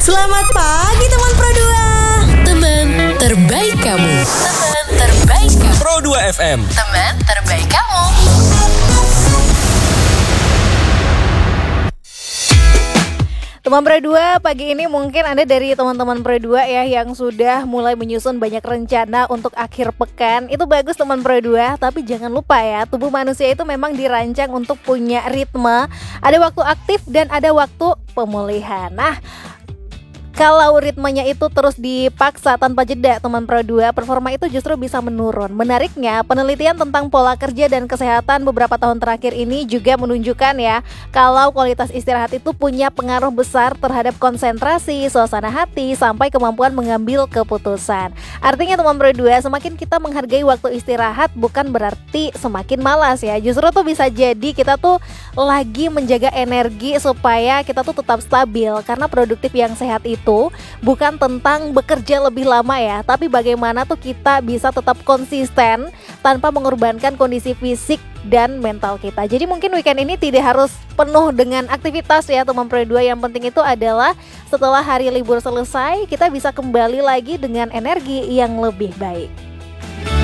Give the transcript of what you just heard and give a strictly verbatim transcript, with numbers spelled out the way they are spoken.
Selamat pagi teman Pro dua. Teman terbaik kamu. Teman terbaik kamu. Pro dua F M. Teman terbaik kamu. Teman Pro dua, pagi ini mungkin Anda dari teman-teman Pro dua ya yang sudah mulai menyusun banyak rencana untuk akhir pekan. Itu bagus teman Pro dua, tapi jangan lupa ya, tubuh manusia itu memang dirancang untuk punya ritme. Ada waktu aktif dan ada waktu pemulihan. Nah, kalau ritmenya itu terus dipaksa tanpa jeda teman Pro dua, performa itu justru bisa menurun. Menariknya, penelitian tentang pola kerja dan kesehatan beberapa tahun terakhir ini juga menunjukkan ya, kalau kualitas istirahat itu punya pengaruh besar terhadap konsentrasi, suasana hati, sampai kemampuan mengambil keputusan. Artinya teman Pro dua, semakin kita menghargai waktu istirahat bukan berarti semakin malas ya. Justru tuh bisa jadi kita tuh lagi menjaga energi supaya kita tuh tetap stabil, karena produktif yang sehat itu itu bukan tentang bekerja lebih lama ya, tapi bagaimana tuh kita bisa tetap konsisten tanpa mengorbankan kondisi fisik dan mental kita. Jadi mungkin weekend ini tidak harus penuh dengan aktivitas ya teman Pro dua. Yang penting itu adalah setelah hari libur selesai kita bisa kembali lagi dengan energi yang lebih baik.